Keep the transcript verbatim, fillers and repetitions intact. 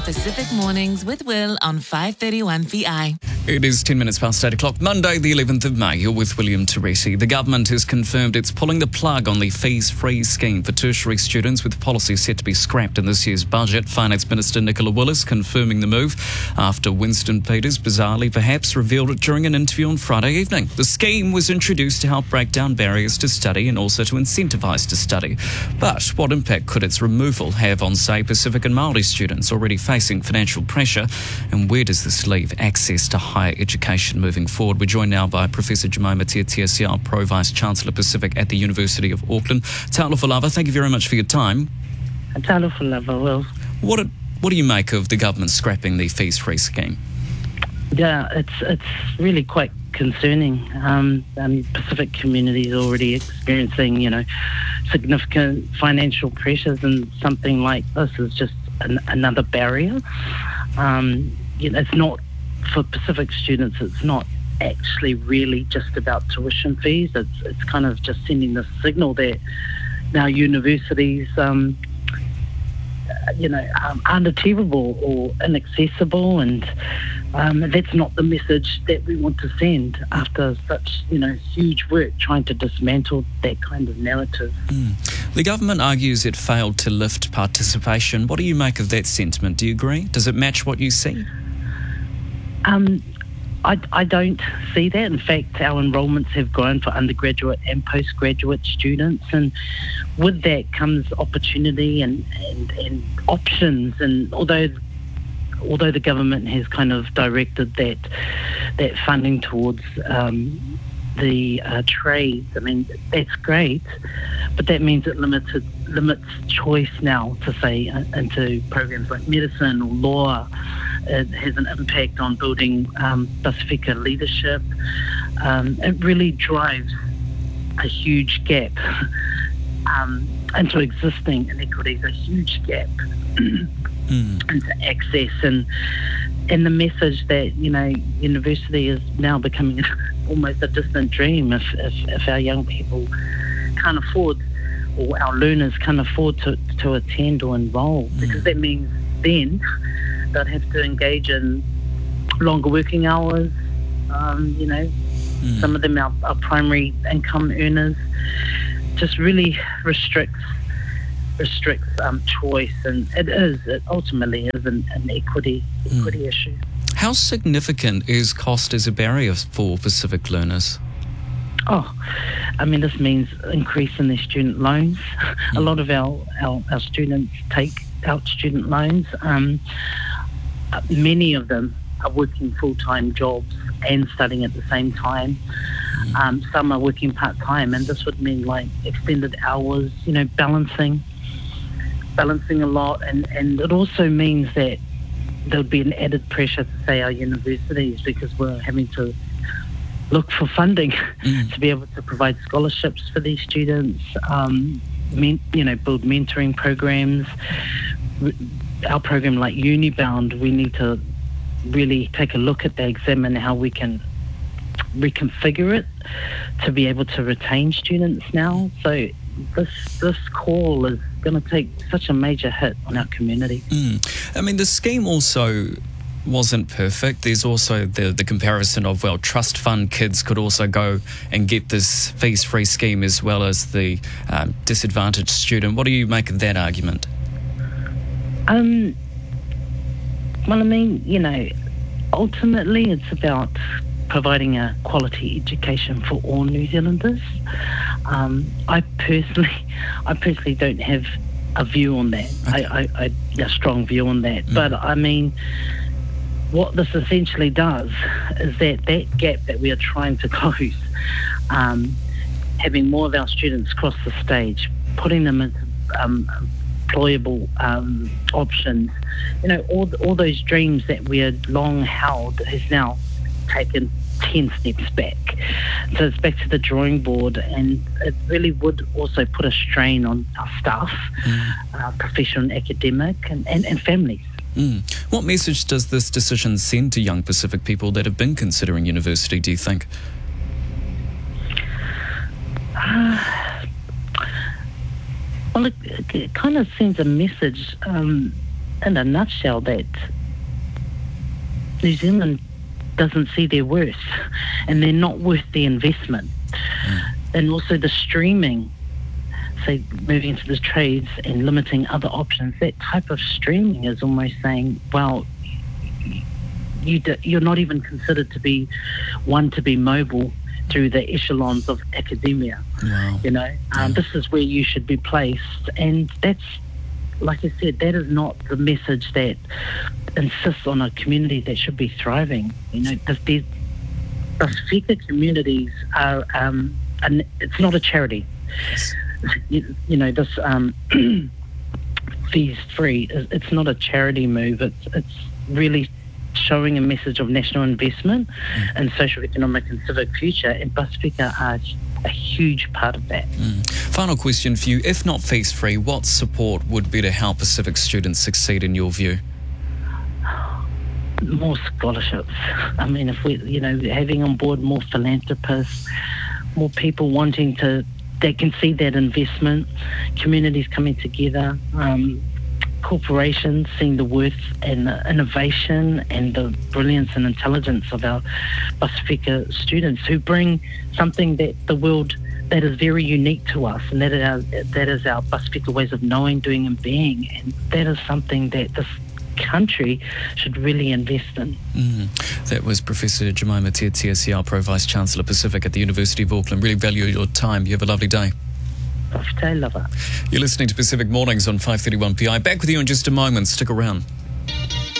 Pacific Mornings with Will on five thirty-one V I. It is ten minutes past eight o'clock, Monday the eleventh of May. You're with William Teresi. The government has confirmed it's pulling the plug on the fees-free scheme for tertiary students, with policy set to be scrapped in this year's budget. Finance Minister Nicola Willis confirming the move after Winston Peters, bizarrely perhaps, revealed it during an interview on Friday evening. The scheme was introduced to help break down barriers to study and also to incentivise to study. But what impact could its removal have on, say, Pacific and Māori students already facing financial pressure? And where does this leave access to higher education moving forward? We're joined now by Professor Jemima Tiatiasiao, Pro Vice-Chancellor Pacific at the University of Auckland. Talofa lava, thank you very much for your time. Talofa lava, Will. What, what do you make of the government scrapping the fees-free scheme? Yeah, it's it's really quite concerning. Um, um, Pacific community is already experiencing, you know, significant financial pressures, and something like this is just an, another barrier. Um, you know, it's not for Pacific students. It's not actually really just about tuition fees. It's it's kind of just sending the signal that now universities, um, you know, um, aren't achievable or inaccessible, and um, that's not the message that we want to send after such, you know, huge work trying to dismantle that kind of narrative. Mm. The government argues it failed to lift participation. What do you make of that sentiment? Do you agree? Does it match what you see? Um, I, I don't see that. In fact, our enrolments have grown for undergraduate and postgraduate students, and with that comes opportunity and, and, and options. And although although the government has kind of directed that that funding towards um, the uh, trades, I mean, that's great, but that means it limited, limits choice now to say uh, into programs like medicine or law. It has an impact on building um, Pacifica leadership. Um, it really drives a huge gap um, into existing inequities, a huge gap mm. into access, and and the message that, you know, university is now becoming almost a distant dream if, if, if our young people can't afford, or our learners can't afford to, to attend or enrol, mm. because that means then they'd have to engage in longer working hours. Um, you know, mm. some of them are, are primary income earners. Just really restricts restricts um, choice, and it is it ultimately is an, an equity equity mm. issue. How significant is cost as a barrier for Pacific learners? Oh, I mean, this means increase in their student loans. Mm. A lot of our, our, our students take out student loans. Um, Uh, many of them are working full-time jobs and studying at the same time. Um, some are working part-time, and this would mean like extended hours, you know, balancing, balancing a lot. And, and it also means that there would be an added pressure to, say, our universities, because we're having to look for funding mm. to be able to provide scholarships for these students, um, men, you know, build mentoring programs. Our program like Unibound, we need to really take a look at that, examine how we can reconfigure it to be able to retain students now. So this this call is going to take such a major hit on our community. Mm. I mean, the scheme also wasn't perfect. There's also the, the comparison of, well, trust fund kids could also go and get this fees-free scheme as well as the um, disadvantaged student. What do you make of that argument? Um, well, I mean, you know, ultimately it's about providing a quality education for all New Zealanders. Um, I personally, I personally don't have a view on that. Okay. I, I, I, a strong view on that. Mm. But I mean, what this essentially does is that that gap that we are trying to close, um, having more of our students cross the stage, putting them into um, employable um, options, you know, all all those dreams that we had long held has now taken ten steps back. So it's back to the drawing board, and it really would also put a strain on our staff, mm. uh, professional and academic, and, and, and families. Mm. What message does this decision send to young Pacific people that have been considering university, do you think? Uh, well, it, it kind of sends a message um, in a nutshell, that New Zealand doesn't see their worth, and they're not worth the investment. Mm. And also the streaming, say moving into the trades and limiting other options, that type of streaming is almost saying, well, you do, you're not even considered to be one to be mobile through the echelons of academia. Wow. You know, um, this is where you should be placed, and that's, like I said, that is not the message that insists on a community that should be thriving. You know, the, the Pasifika communities are, um, an, it's not a charity. You, you know, this um, fees free, it's not a charity move. It's it's really showing a message of national investment mm. and social, economic and civic future, and Pasifika are a huge part of that. Mm. Final question for you. If not fees free, what support would be to help Pacific students succeed in your view? More scholarships. I mean, if we, you know, having on board more philanthropists, more people wanting to, they can see that investment, communities coming together, um, corporations seeing the worth and the innovation and the brilliance and intelligence of our Pasifika students, who bring something that the world, that is very unique to us, and that is our, that is our Pasifika ways of knowing, doing and being, and that is something that this country should really invest in. Mm. That was Professor Jemima Tiatia, C R Pro Vice Chancellor Pacific at the University of Auckland. Really value your time. You have a lovely day. You're listening to Pacific Mornings on five thirty-one P I. Back with you in just a moment. Stick around.